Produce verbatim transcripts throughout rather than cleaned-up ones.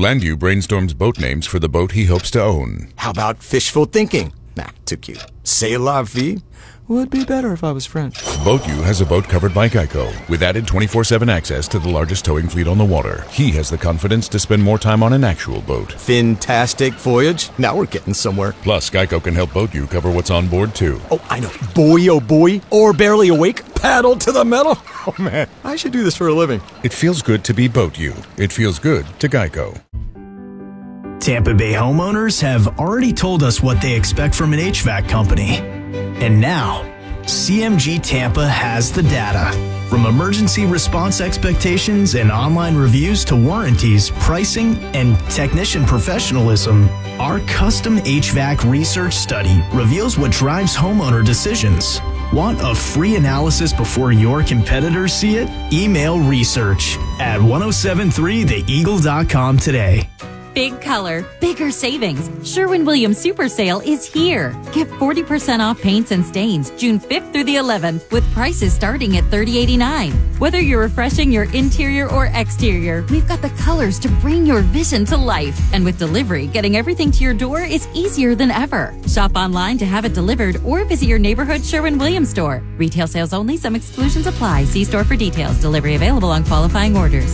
Landu brainstorms boat names for the boat he hopes to own. How about fishful thinking? Nah, too cute. C'est la vie? Would be better if I was French. BoatU has a boat covered by Geico, with added twenty-four seven access to the largest towing fleet on the water. He has the confidence to spend more time on an actual boat. Fantastic voyage. Now we're getting somewhere. Plus, Geico can help BoatU cover what's on board, too. Oh, I know. Boy, oh boy. Or barely awake. Paddle to the metal. Oh, man. I should do this for a living. It feels good to be BoatU. It feels good to Geico. Tampa Bay homeowners have already told us what they expect from an H V A C company. And now, C M G Tampa has the data. From emergency response expectations and online reviews to warranties, pricing, and technician professionalism, our custom H V A C research study reveals what drives homeowner decisions. Want a free analysis before your competitors see it? Email research at ten seventy-three the eagle dot com today. Big color, bigger savings. Sherwin-Williams Super Sale is here. Get forty percent off paints and stains June fifth through the eleventh with prices starting at thirty eighty-nine. Whether you're refreshing your interior or exterior, we've got the colors to bring your vision to life. And with delivery, getting everything to your door is easier than ever. Shop online to have it delivered or visit your neighborhood Sherwin-Williams store. Retail sales only. Some exclusions apply. See store for details. Delivery available on qualifying orders.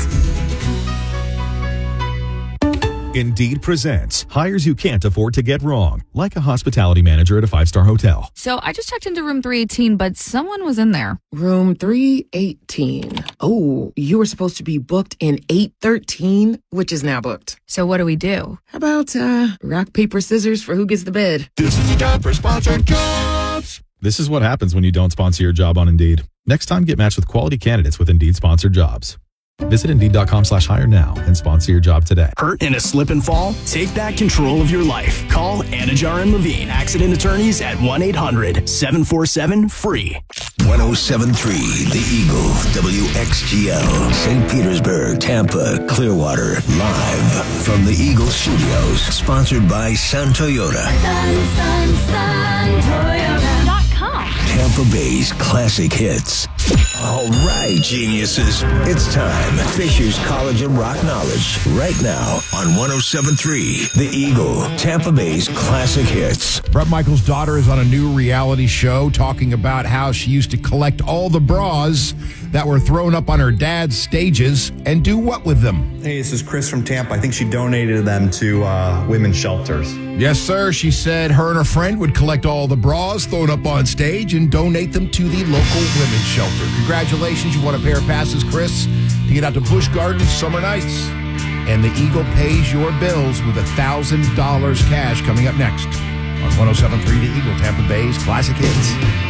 Indeed presents hires you can't afford to get wrong, like a hospitality manager at a five-star hotel. So I just checked into room three eighteen, but someone was in there. Room three eighteen. Oh, you were supposed to be booked in eight thirteen, which is now booked. So what do we do? How about uh, rock, paper, scissors for who gets the bed? This is the time for sponsored jobs. This is what happens when you don't sponsor your job on Indeed. Next time, get matched with quality candidates with Indeed sponsored jobs. Visit Indeed.com slash hire now and sponsor your job today. Hurt in a slip and fall? Take back control of your life. Call Anajar and Levine, accident attorneys at one eight hundred seven four seven free. ten seventy-three The Eagle, W X G L, Saint Petersburg, Tampa, Clearwater, live from the Eagle Studios, sponsored by Sun Toyota. Sun, Sun, Sun Toyota dot com. Tampa Bay's classic hits. All right, geniuses, it's time. Fisher's College of Rock Knowledge, right now on ten seventy-three The Eagle, Tampa Bay's classic hits. Bret Michaels' daughter is on a new reality show talking about how she used to collect all the bras that were thrown up on her dad's stages and do what with them? Hey, this is Chris from Tampa. I think she donated them to uh, women's shelters. Yes, sir. She said her and her friend would collect all the bras thrown up on stage and donate them to the local women's shelter. Congratulations. You won a pair of passes, Chris, to get out to Busch Gardens summer nights. And the Eagle pays your bills with one thousand dollars cash coming up next on ten seventy-three The Eagle, Tampa Bay's classic hits.